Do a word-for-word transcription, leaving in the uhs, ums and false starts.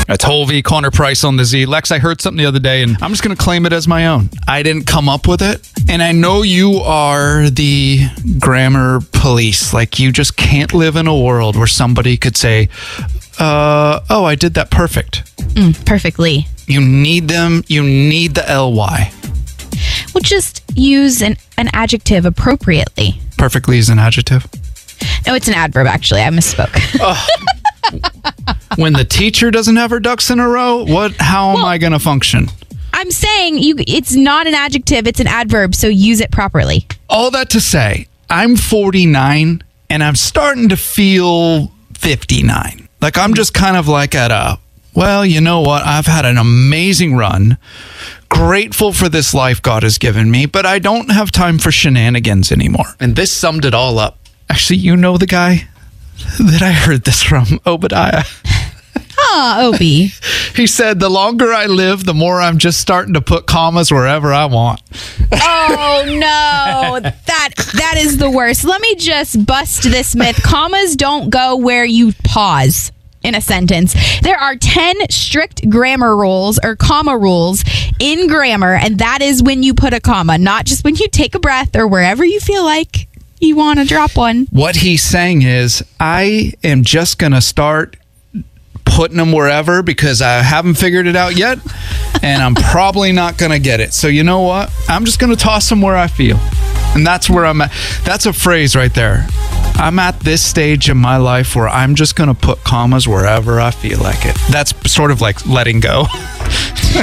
A Tovey, Connor Price on the Z. Lex, I heard something the other day, and I'm just going to claim it as my own. I didn't come up with it. And I know you are the grammar police. Like, you just can't live in a world where somebody could say, uh, oh, I did that perfect. Mm, perfectly. You need them. You need the L Y. Well, just use an, an adjective appropriately. Perfectly is an adjective? No, it's an adverb, actually. I misspoke. uh, when the teacher doesn't have her ducks in a row, what? How well, am I going to function? I'm saying you. It's not an adjective. It's an adverb, so use it properly. All that to say, I'm forty-nine, and I'm starting to feel fifty-nine. Like, I'm just kind of like at a, well, you know what? I've had an amazing run. Grateful for this life God has given me, but I don't have time for shenanigans anymore. And this summed it all up. Actually, you know the guy that I heard this from, Obadiah. Ah, Obi. He said, the longer I live, the more I'm just starting to put commas wherever I want. Oh, no. That That is the worst. Let me just bust this myth. Commas don't go where you pause in a sentence. There are ten strict grammar rules or comma rules in grammar, and that is when you put a comma, not just when you take a breath or wherever you feel like you want to drop one. What he's saying is, I am just going to start putting them wherever because I haven't figured it out yet, and I'm probably not going to get it. So you know what? I'm just going to toss them where I feel. And that's where I'm at. That's a phrase right there. I'm at this stage in my life where I'm just going to put commas wherever I feel like it. That's sort of like letting go.